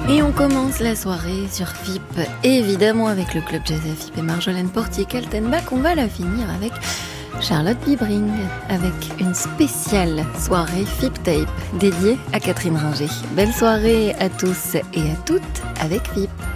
Et on commence la soirée sur FIP, évidemment avec le club jazz à FIP et Marjolaine Portier-Kaltenbach. On va la finir avec Charlotte Bibring, avec une spéciale soirée FIP Tape dédiée à Catherine Ringer. Belle soirée à tous et à toutes avec FIP.